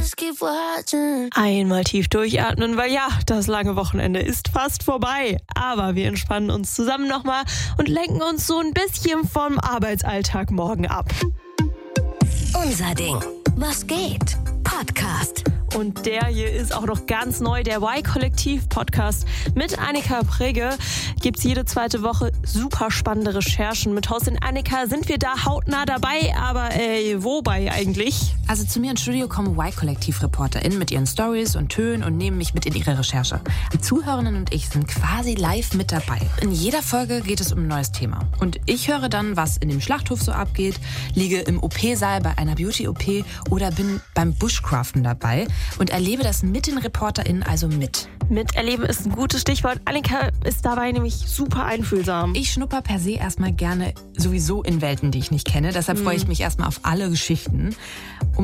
Einmal tief durchatmen, weil ja, das lange Wochenende ist fast vorbei. Aber wir entspannen uns zusammen nochmal und lenken uns so ein bisschen vom Arbeitsalltag morgen ab. Unser Ding. Was geht? Podcast. Und der hier ist auch noch ganz neu, der Y-Kollektiv-Podcast mit Annika Prigge. Gibt's jede zweite Woche super spannende Recherchen. Mit Hostin Annika sind wir da hautnah dabei, aber wobei eigentlich? Also zu mir ins Studio kommen Y-Kollektiv-ReporterInnen mit ihren Stories und Tönen und nehmen mich mit in ihre Recherche. Die Zuhörerinnen und ich sind quasi live mit dabei. In jeder Folge geht es um ein neues Thema. Und ich höre dann, was in dem Schlachthof so abgeht, liege im OP-Saal bei einer Beauty-OP oder bin beim Bushcraften dabei und erlebe das mit den ReporterInnen, also mit. Miterleben ist ein gutes Stichwort. Annika ist dabei nämlich super einfühlsam. Ich schnupper per se erstmal gerne sowieso in Welten, die ich nicht kenne. Deshalb freue ich mich erstmal auf alle Geschichten.